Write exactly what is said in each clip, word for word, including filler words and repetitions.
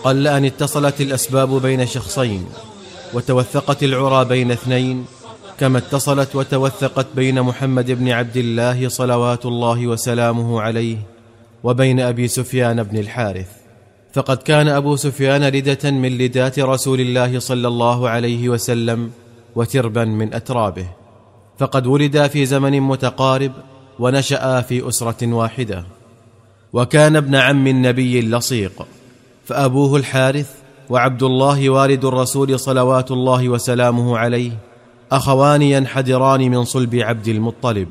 قل أن اتصلت الأسباب بين شخصين وتوثقت العرى بين اثنين كما اتصلت وتوثقت بين محمد بن عبد الله صلوات الله وسلامه عليه وبين أبي سفيان بن الحارث. فقد كان أبو سفيان لدة من لدات رسول الله صلى الله عليه وسلم وتربا من أترابه، فقد ولدا في زمن متقارب ونشأ في أسرة واحدة، وكان ابن عم النبي اللصيق، فأبوه الحارث وعبد الله والد الرسول صلوات الله وسلامه عليه أخوان ينحدران من صلب عبد المطلب.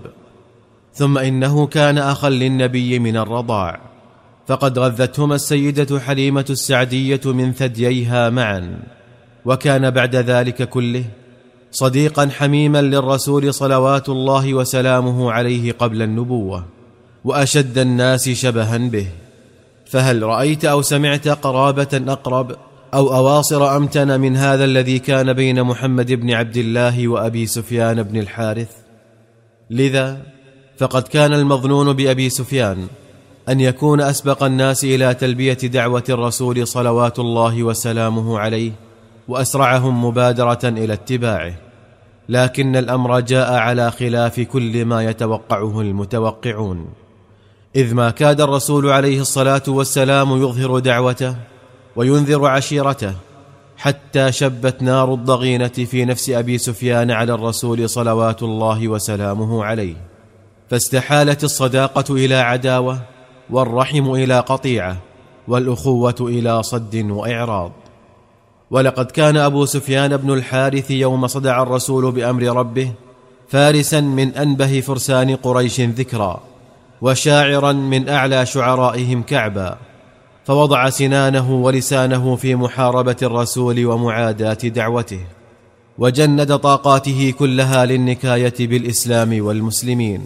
ثم إنه كان أخا للنبي من الرضاع، فقد غذتهما السيدة حليمة السعدية من ثدييها معا، وكان بعد ذلك كله صديقا حميما للرسول صلوات الله وسلامه عليه قبل النبوة، وأشد الناس شبها به. فهل رأيت أو سمعت قرابة أقرب أو أواصر أمتن من هذا الذي كان بين محمد بن عبد الله وأبي سفيان بن الحارث؟ لذا فقد كان المظنون بأبي سفيان أن يكون أسبق الناس إلى تلبية دعوة الرسول صلوات الله وسلامه عليه وأسرعهم مبادرة إلى اتباعه، لكن الأمر جاء على خلاف كل ما يتوقعه المتوقعون، إذ ما كاد الرسول عليه الصلاة والسلام يظهر دعوته وينذر عشيرته حتى شبت نار الضغينة في نفس أبي سفيان على الرسول صلوات الله وسلامه عليه، فاستحالت الصداقة إلى عداوة، والرحم إلى قطيعة، والأخوة إلى صد وإعراض. ولقد كان أبو سفيان بن الحارث يوم صدع الرسول بأمر ربه فارسا من أنبه فرسان قريش ذكرا، وشاعرا من أعلى شعرائهم كعبا، فوضع سنانه ولسانه في محاربة الرسول ومعاداة دعوته، وجند طاقاته كلها للنكاية بالإسلام والمسلمين،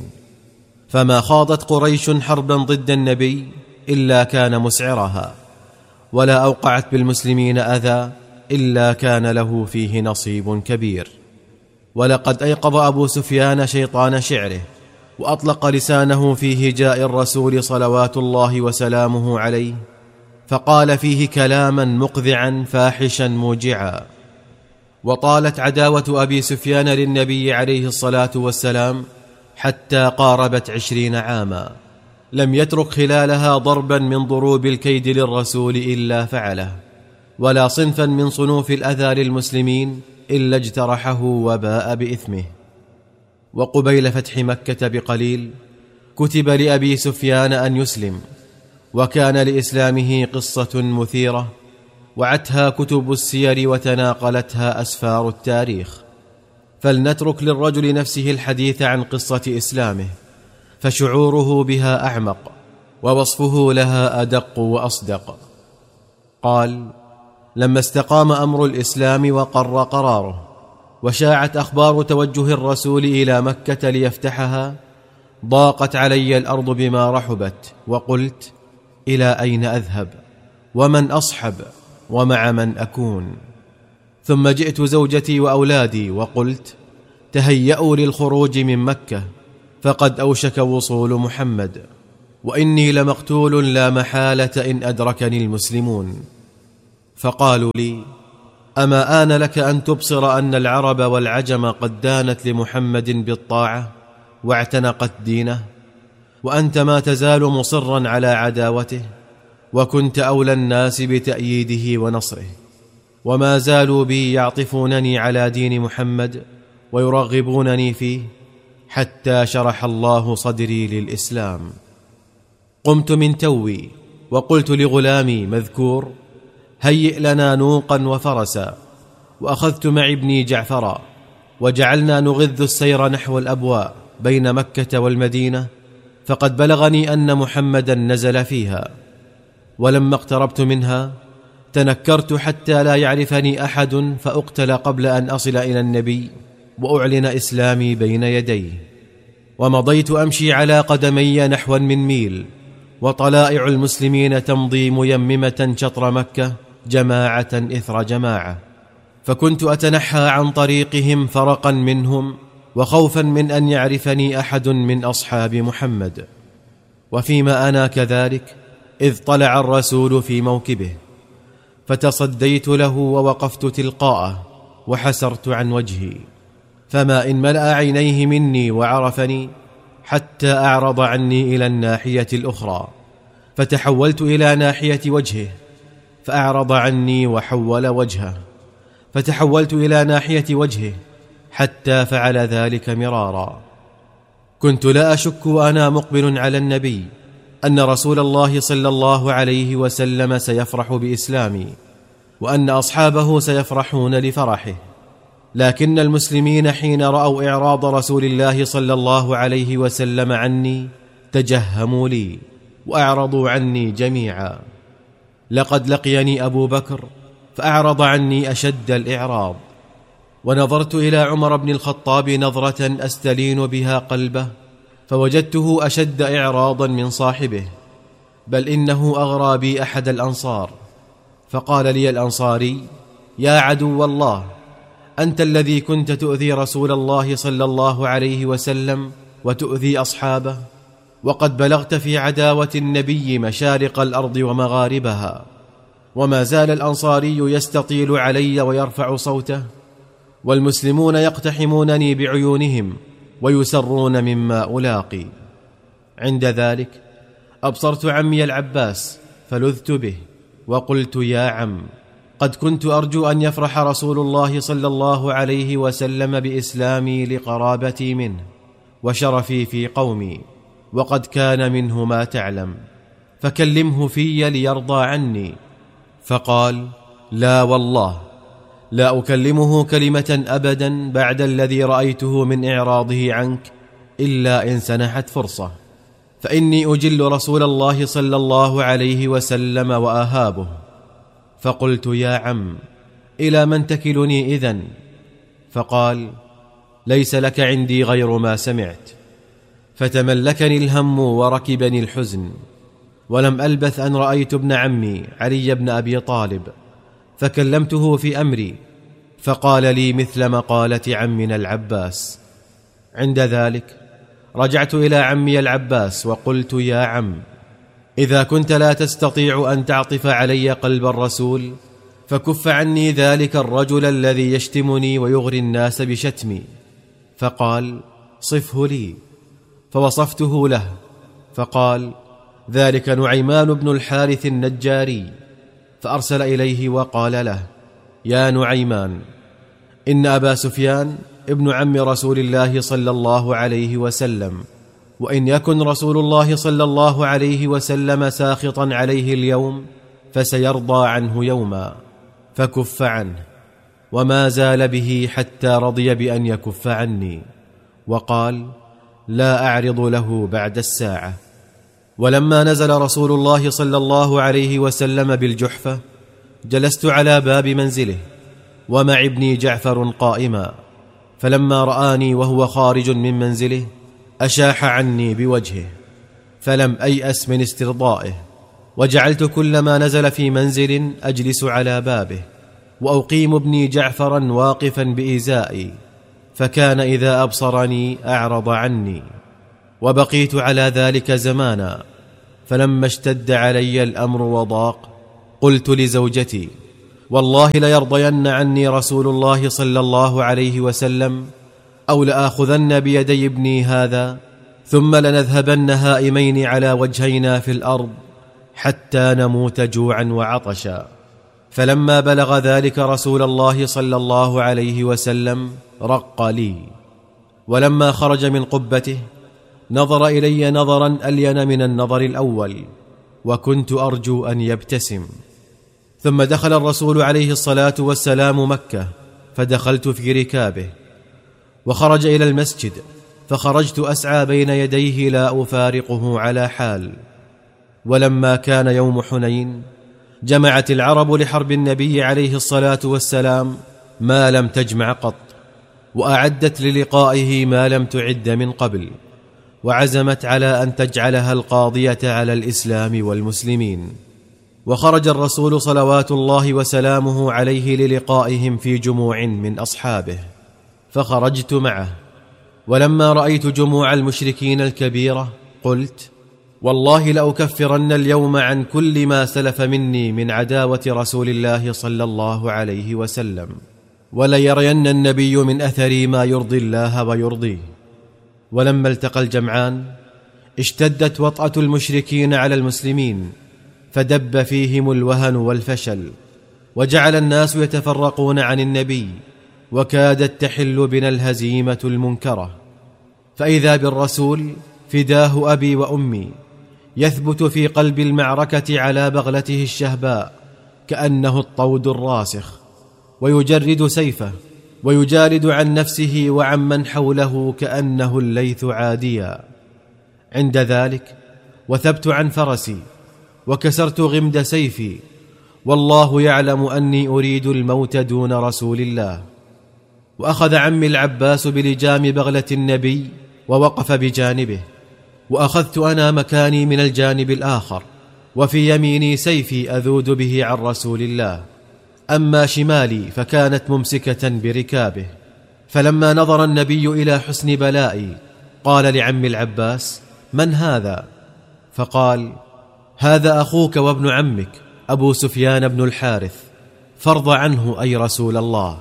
فما خاضت قريش حربا ضد النبي إلا كان مسعرها، ولا أوقعت بالمسلمين أذى إلا كان له فيه نصيب كبير. ولقد أيقظ أبو سفيان شيطان شعره، وأطلق لسانه في هجاء الرسول صلوات الله وسلامه عليه، فقال فيه كلاما مقذعا فاحشا موجعا. وطالت عداوة أبي سفيان للنبي عليه الصلاة والسلام حتى قاربت عشرين عاما، لم يترك خلالها ضربا من ضروب الكيد للرسول إلا فعله، ولا صنفا من صنوف الأذى للمسلمين إلا اجترحه وباء بإثمه. وقبيل فتح مكة بقليل كتب لأبي سفيان أن يسلم، وكان لإسلامه قصة مثيرة وعتها كتب السير وتناقلتها أسفار التاريخ، فلنترك للرجل نفسه الحديث عن قصة إسلامه، فشعوره بها أعمق ووصفه لها أدق وأصدق. قال: لما استقام أمر الإسلام وقر قراره، وشاعت أخبار توجه الرسول إلى مكة ليفتحها، ضاقت علي الأرض بما رحبت، وقلت: إلى أين أذهب؟ ومن أصحب؟ ومع من أكون؟ ثم جئت زوجتي وأولادي وقلت: تهيأوا للخروج من مكة، فقد أوشك وصول محمد، وإني لمقتول لا محالة إن أدركني المسلمون. فقالوا لي: أما آن لك أن تبصر أن العرب والعجم قد دانت لمحمد بالطاعة واعتنقت دينه، وأنت ما تزال مصرا على عداوته، وكنت أولى الناس بتأييده ونصره، وما زالوا بي يعطفونني على دين محمد ويرغبونني فيه، حتى شرح الله صدري للإسلام. قمت من توي وقلت لغلامي مذكور: هيئ لنا نوقا وفرسا، وأخذت معي ابني جعفرا، وجعلنا نغذ السير نحو الأبواء بين مكة والمدينة، فقد بلغني أن محمدا نزل فيها. ولما اقتربت منها تنكرت حتى لا يعرفني أحد، فأقتل قبل أن أصل إلى النبي وأعلن إسلامي بين يديه. ومضيت أمشي على قدمي نحوا من ميل، وطلائع المسلمين تمضي ميممة شطر مكة جماعة إثر جماعة، فكنت أتنحى عن طريقهم فرقا منهم، وخوفا من أن يعرفني أحد من أصحاب محمد. وفيما أنا كذلك إذ طلع الرسول في موكبه، فتصديت له ووقفت تلقاءه وحسرت عن وجهي، فما إن ملأ عينيه مني وعرفني حتى أعرض عني إلى الناحية الأخرى، فتحولت إلى ناحية وجهه فأعرض عني وحول وجهه، فتحولت إلى ناحية وجهه حتى فعل ذلك مرارا. كنت لا أشك وأنا مقبل على النبي أن رسول الله صلى الله عليه وسلم سيفرح بإسلامي، وأن أصحابه سيفرحون لفرحه، لكن المسلمين حين رأوا إعراض رسول الله صلى الله عليه وسلم عني تجهموا لي وأعرضوا عني جميعا. لقد لقيني أبو بكر فأعرض عني أشد الإعراض، ونظرت إلى عمر بن الخطاب نظرة أستلين بها قلبه فوجدته أشد إعراضا من صاحبه، بل إنه أغرى بي أحد الأنصار، فقال لي الأنصاري: يا عدو الله، أنت الذي كنت تؤذي رسول الله صلى الله عليه وسلم وتؤذي أصحابه، وقد بلغت في عداوة النبي مشارق الأرض ومغاربها. وما زال الأنصاري يستطيل علي ويرفع صوته، والمسلمون يقتحمونني بعيونهم ويسرون مما ألاقي. عند ذلك أبصرت عمي العباس فلذت به وقلت: يا عم، قد كنت أرجو أن يفرح رسول الله صلى الله عليه وسلم بإسلامي لقرابتي منه وشرفي في قومي، وقد كان منه ما تعلم، فكلمه في ليرضى عني. فقال: لا والله، لا أكلمه كلمة أبدا بعد الذي رأيته من إعراضه عنك إلا إن سنحت فرصة، فإني أجل رسول الله صلى الله عليه وسلم وأهابه. فقلت: يا عم، إلى من تكلني إذن؟ فقال: ليس لك عندي غير ما سمعت. فتملكني الهم وركبني الحزن، ولم ألبث أن رأيت ابن عمي علي بن أبي طالب فكلمته في أمري، فقال لي مثل مقالة عمنا العباس. عند ذلك رجعت إلى عمي العباس وقلت: يا عم، إذا كنت لا تستطيع أن تعطف علي قلب الرسول فكف عني ذلك الرجل الذي يشتمني ويغري الناس بشتمي. فقال: صفه لي. فوصفته له، فقال: ذلك نعيمان بن الحارث النجاري. فأرسل إليه وقال له: يا نعيمان، إن أبا سفيان ابن عم رسول الله صلى الله عليه وسلم، وإن يكن رسول الله صلى الله عليه وسلم ساخطا عليه اليوم فسيرضى عنه يوما، فكف عنه. وما زال به حتى رضي بأن يكف عني، وقال: لا أعرض له بعد الساعة. ولما نزل رسول الله صلى الله عليه وسلم بالجحفة جلست على باب منزله ومع ابني جعفر قائما، فلما رآني وهو خارج من منزله أشاح عني بوجهه، فلم أيأس من استرضائه، وجعلت كلما نزل في منزل أجلس على بابه وأقيم ابني جعفرا واقفا بإزائي، فكان إذا أبصرني أعرض عني. وبقيت على ذلك زمانا، فلما اشتد علي الأمر وضاق قلت لزوجتي: والله ليرضين عني رسول الله صلى الله عليه وسلم، أو لآخذن بيدي ابني هذا ثم لنذهبن هائمين على وجهينا في الأرض حتى نموت جوعا وعطشا. فلما بلغ ذلك رسول الله صلى الله عليه وسلم رق لي، ولما خرج من قبته نظر إلي نظرا ألين من النظر الأول، وكنت أرجو أن يبتسم. ثم دخل الرسول عليه الصلاة والسلام مكة، فدخلت في ركابه، وخرج إلى المسجد، فخرجت أسعى بين يديه لا أفارقه على حال. ولما كان يوم حنين جمعت العرب لحرب النبي عليه الصلاة والسلام ما لم تجمع قط، وأعدت للقائه ما لم تعد من قبل، وعزمت على أن تجعلها القاضية على الإسلام والمسلمين. وخرج الرسول صلوات الله وسلامه عليه للقائهم في جموع من أصحابه، فخرجت معه. ولما رأيت جموع المشركين الكبيرة قلت: والله لأكفرن اليوم عن كل ما سلف مني من عداوة رسول الله صلى الله عليه وسلم، وليرين النبي من أثري ما يرضي الله ويرضيه. ولما التقى الجمعان اشتدت وطأة المشركين على المسلمين، فدب فيهم الوهن والفشل، وجعل الناس يتفرقون عن النبي، وكادت تحل بنا الهزيمة المنكرة. فإذا بالرسول فداه أبي وأمي يثبت في قلب المعركة على بغلته الشهباء كأنه الطود الراسخ، ويجرد سيفه ويجالد عن نفسه وعن من حوله كأنه الليث عاديا. عند ذلك وثبت عن فرسي وكسرت غمد سيفي، والله يعلم أني أريد الموت دون رسول الله. وأخذ عمي العباس بلجام بغلة النبي ووقف بجانبه، وأخذت أنا مكاني من الجانب الآخر، وفي يميني سيفي أذود به عن رسول الله، أما شمالي فكانت ممسكة بركابه. فلما نظر النبي إلى حسن بلائي قال لعم العباس: من هذا؟ فقال: هذا أخوك وابن عمك أبو سفيان بن الحارث، فارض عنه أي رسول الله.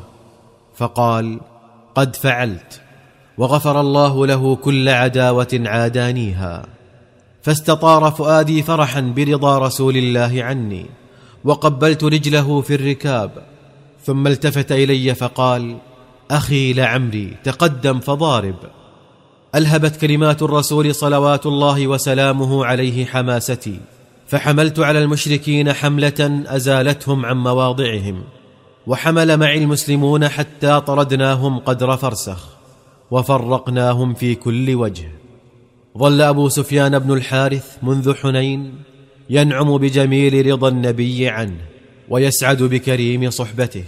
فقال: قد فعلت، وغفر الله له كل عداوة عادانيها. فاستطار فؤادي فرحا برضا رسول الله عني، وقبلت رجله في الركاب، ثم التفت إلي فقال: أخي لعمري تقدم فضارب. ألهبت كلمات الرسول صلوات الله وسلامه عليه حماستي، فحملت على المشركين حملة أزالتهم عن مواضعهم، وحمل معي المسلمون حتى طردناهم قدر فرسخ، وفرقناهم في كل وجه. ظل أبو سفيان بن الحارث منذ حنين ينعم بجميل رضا النبي عنه، ويسعد بكريم صحبته،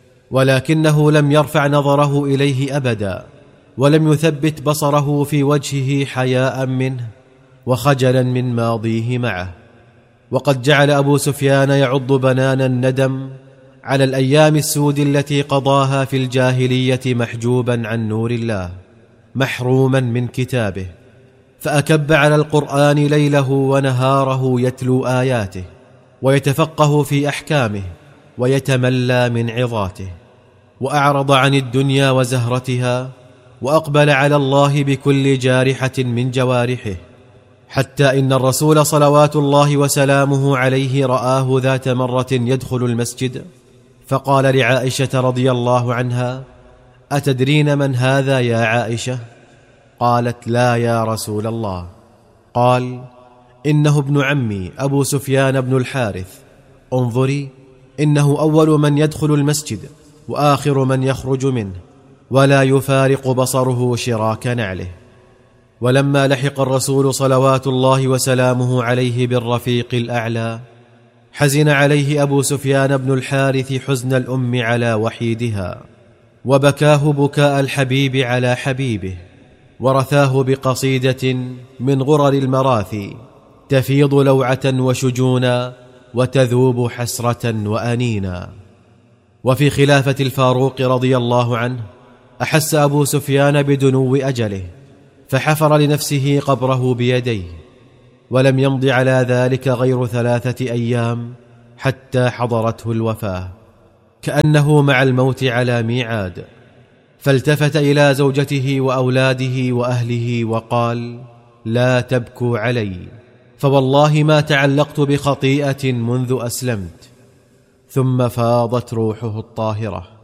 ولكنه لم يرفع نظره إليه أبدا، ولم يثبت بصره في وجهه حياء منه وخجلا من ماضيه معه. وقد جعل أبو سفيان يعض بنان الندم على الأيام السود التي قضاها في الجاهلية محجوبا عن نور الله، محروما من كتابه، فأكب على القرآن ليله ونهاره يتلو آياته، ويتفقه في أحكامه، ويتملى من عظاته، وأعرض عن الدنيا وزهرتها، وأقبل على الله بكل جارحة من جوارحه، حتى إن الرسول صلوات الله وسلامه عليه رآه ذات مرة يدخل المسجد، فقال لعائشة رضي الله عنها: أتدرين من هذا يا عائشة؟ قالت: لا يا رسول الله. قال: إنه ابن عمي أبو سفيان بن الحارث، انظري، إنه أول من يدخل المسجد وآخر من يخرج منه، ولا يفارق بصره شراك نعله. ولما لحق الرسول صلوات الله وسلامه عليه بالرفيق الأعلى، حزن عليه أبو سفيان بن الحارث حزن الأم على وحيدها، وبكاه بكاء الحبيب على حبيبه، ورثاه بقصيدة من غرر المراثي تفيض لوعة وشجونا، وتذوب حسرة وأنينا. وفي خلافة الفاروق رضي الله عنه أحس أبو سفيان بدنو أجله، فحفر لنفسه قبره بيديه، ولم يمض على ذلك غير ثلاثة أيام حتى حضرته الوفاة، كأنه مع الموت على ميعاد. فالتفت إلى زوجته وأولاده وأهله وقال: لا تبكوا علي، فوالله ما تعلقت بخطيئة منذ أسلمت. ثم فاضت روحه الطاهرة.